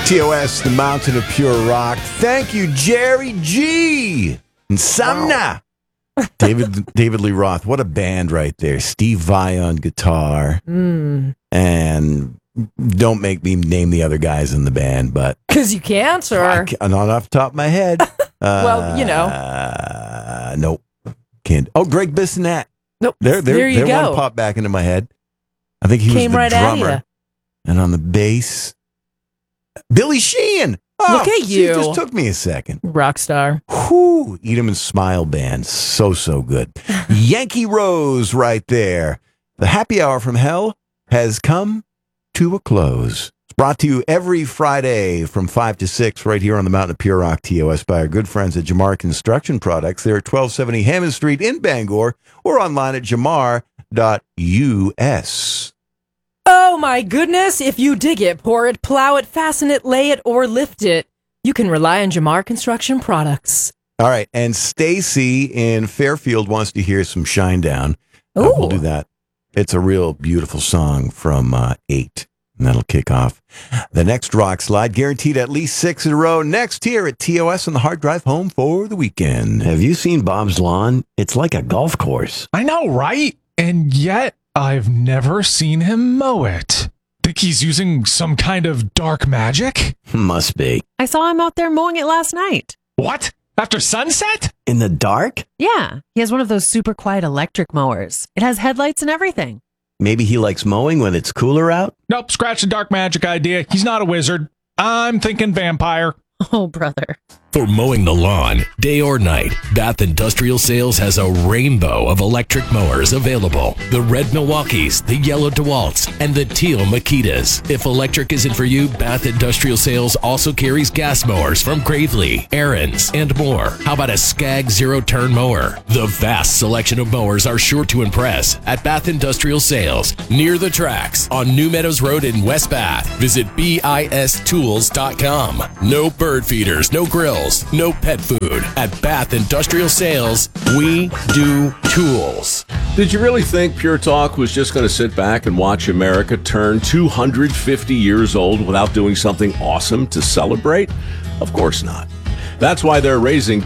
TOS, the mountain of pure rock. Thank you, Jerry G. And Sumner. Wow. David Lee Roth. What a band right there. Steve Vai on guitar. And don't make me name the other guys in the band, but... Because you can't, or... Not off the top of my head. Well, you know. Nope. Can't. Oh, Greg Bissonette. Nope. There you go. One popped back into my head. I think he Came was the right drummer. And on the bass, Billy Sheehan. Oh, look at you. It just took me a second. Rock star. Whew. Eat 'em and Smile Band. So good. Yankee Rose right there. The happy hour from hell has come to a close. It's brought to you every Friday from 5 to 6 right here on the Mountain of Pure Rock TOS by our good friends at Jamar Construction Products. They're at 1270 Hammond Street in Bangor or online at jamar.us. Oh my goodness, if you dig it, pour it, plow it, fasten it, lay it, or lift it, you can rely on Jamar Construction Products. All right, and Stacy in Fairfield wants to hear some Shinedown. We'll do that. It's a real beautiful song from 8, and that'll kick off the next Rock Slide, guaranteed at least 6 in a row, next here at TOS on the hard drive home for the weekend. Have you seen Bob's lawn? It's like a golf course. I know, right? And yet, I've never seen him mow it. Think he's using some kind of dark magic? Must be. I saw him out there mowing it last night. What? After sunset? In the dark? Yeah, he has one of those super quiet electric mowers. It has headlights and everything. Maybe he likes mowing when it's cooler out? Nope, scratch the dark magic idea. He's not a wizard. I'm thinking vampire. Oh, brother. For mowing the lawn, day or night, Bath Industrial Sales has a rainbow of electric mowers available. The red Milwaukees, the yellow DeWalt's, and the teal Makitas. If electric isn't for you, Bath Industrial Sales also carries gas mowers from Gravely, Aaron's, and more. How about a Skag zero-turn mower? The vast selection of mowers are sure to impress at Bath Industrial Sales, near the tracks on New Meadows Road in West Bath. Visit BISTools.com. No bird feeders, no grills, no pet food. At Bath Industrial Sales, we do tools. Did you really think Pure Talk was just going to sit back and watch America turn 250 years old without doing something awesome to celebrate? Of course not. That's why they're raising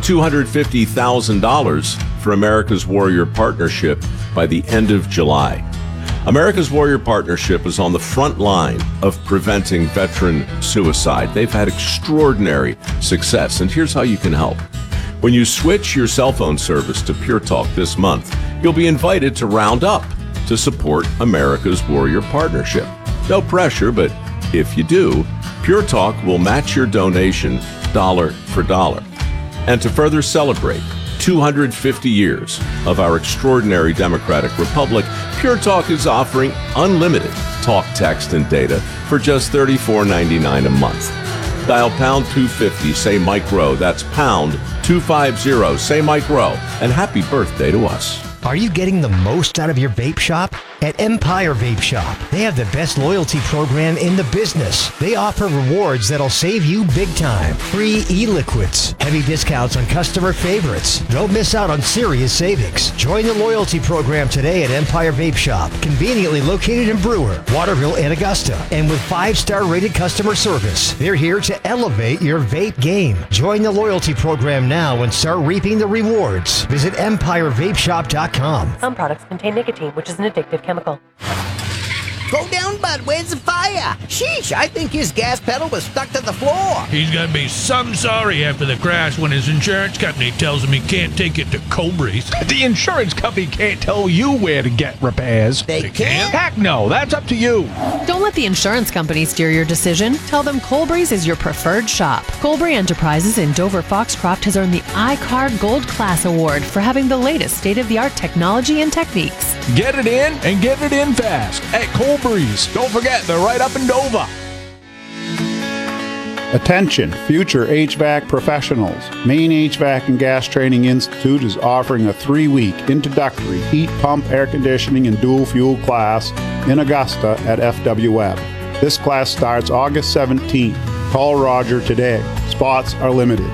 $250,000 for America's Warrior Partnership by the end of July. America's Warrior Partnership is on the front line of preventing veteran suicide. They've had extraordinary success, and here's how you can help. When you switch your cell phone service to Pure Talk this month, you'll be invited to round up to support America's Warrior Partnership. No pressure, but if you do, Pure Talk will match your donation dollar for dollar. And to further celebrate 250 years of our extraordinary democratic republic, Pure Talk is offering unlimited talk, text, and data for just $34.99 a month. Dial pound 250, say Mike Rowe. That's pound 250, say Mike Rowe. And happy birthday to us. Are you getting the most out of your vape shop? At Empire Vape Shop, they have the best loyalty program in the business. They offer rewards that'll save you big time. Free e-liquids, heavy discounts on customer favorites. Don't miss out on serious savings. Join the loyalty program today at Empire Vape Shop, conveniently located in Brewer, Waterville, and Augusta. And with 5-star rated customer service, they're here to elevate your vape game. Join the loyalty program now and start reaping the rewards. Visit EmpireVapeShop.com. Some products contain nicotine, which is an addictive chemical. Go down, bud. Where's the fire? Sheesh, I think his gas pedal was stuck to the floor. He's gonna be some sorry after the crash when his insurance company tells him he can't take it to Colbrys. The insurance company can't tell you where to get repairs. They can't? Heck no, that's up to you. Don't let the insurance company steer your decision. Tell them Colbrys is your preferred shop. Colbury Enterprises in Dover Foxcroft has earned the iCard Gold Class Award for having the latest state-of-the-art technology and techniques. Get it in and get it in fast at Colbury's. Don't forget, they're right up in Dover. Attention, future HVAC professionals. Maine HVAC and Gas Training Institute is offering a 3-week introductory heat pump, air conditioning, and dual fuel class in Augusta at FWM. This class starts August 17th. Call Roger today. Spots are limited.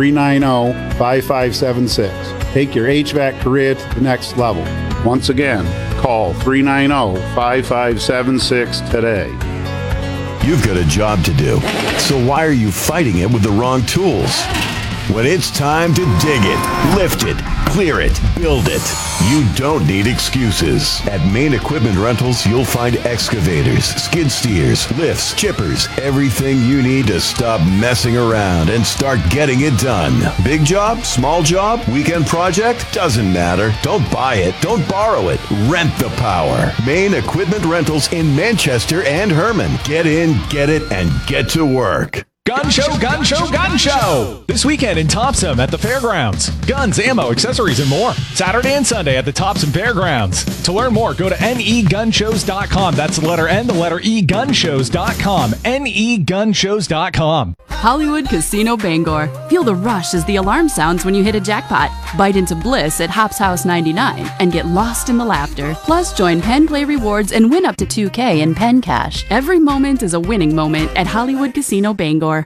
390-5576. Take your HVAC career to the next level. Once again, call 390-5576 today. you've got a job to do. So why are you fighting it with the wrong tools? When it's time to dig it, lift it, clear it, build it, you don't need excuses. At Main Equipment Rentals, you'll find excavators, skid steers, lifts, chippers, everything you need to stop messing around and start getting it done. Big job, small job, weekend project, doesn't matter. Don't buy it, don't borrow it. Rent the power. Main Equipment Rentals in Manchester and Herman. Get in, get it, and get to work. Gun show, gun show, gun show! This weekend in Topsom at the fairgrounds. Guns, ammo, accessories, and more. Saturday and Sunday at the Topsom Fairgrounds. To learn more, go to negunshows.com. That's the letter N, the letter E, gunshows.com. negunshows.com. Hollywood Casino Bangor. Feel the rush as the alarm sounds when you hit a jackpot. Bite into bliss at Hops House 99 and get lost in the laughter. Plus, join Penn Play Rewards and win up to $2K in Penn Cash. Every moment is a winning moment at Hollywood Casino Bangor.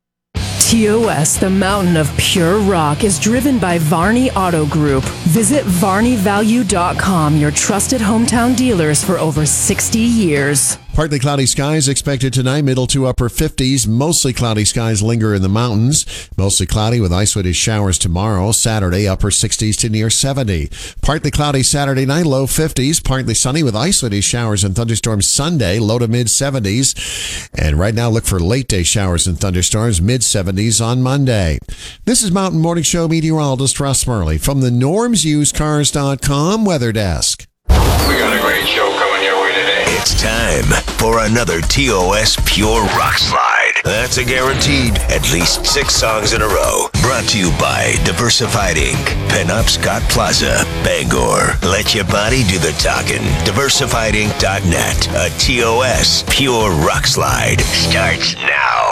TOS, the mountain of pure rock, is driven by Varney Auto Group. Visit VarneyValue.com, your trusted hometown dealers for over 60 years. Partly cloudy skies expected tonight, middle to upper 50s. Mostly cloudy skies linger in the mountains. Mostly cloudy with isolated showers tomorrow. Saturday, upper 60s to near 70. Partly cloudy Saturday night, low 50s. Partly sunny with isolated showers and thunderstorms Sunday, low to mid 70s. And right now, look for late day showers and thunderstorms, mid 70s on Monday. This is Mountain Morning Show meteorologist Russ Murley from the NormsUsedCars.com Weather Desk. We got a great show coming your way today. It's time for another TOS Pure Rock Slide. That's a guaranteed at least 6 songs in a row. Brought to you by Diversified Inc., Pinup Scott Plaza, Bangor. Let your body do the talking. DiversifiedInc.net. A TOS Pure Rock Slide starts now.